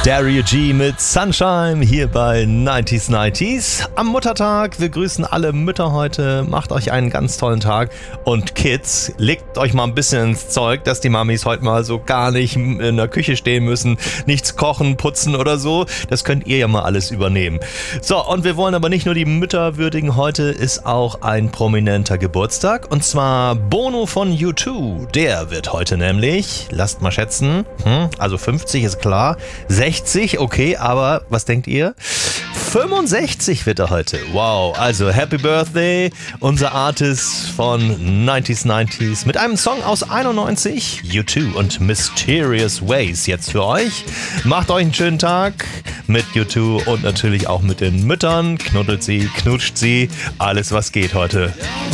Dario G mit Sunshine hier bei 90s. Am Muttertag, wir grüßen alle Mütter heute, macht euch einen ganz tollen Tag und Kids, legt euch mal ein bisschen ins Zeug, dass die Mamis heute mal so gar nicht in der Küche stehen müssen, nichts kochen, putzen oder so, das könnt ihr ja mal alles übernehmen. So, und wir wollen aber nicht nur die Mütter würdigen, heute ist auch ein prominenter Geburtstag und zwar Bono von U2, der wird heute nämlich, lasst mal schätzen, also 50 ist klar, 60, okay, aber was denkt ihr? 65 wird er heute. Wow, also Happy Birthday, unser Artist von 90s mit einem Song aus 91, U2 und Mysterious Ways jetzt für euch. Macht euch einen schönen Tag mit U2 und natürlich auch mit den Müttern. Knuddelt sie, knutscht sie, alles was geht heute.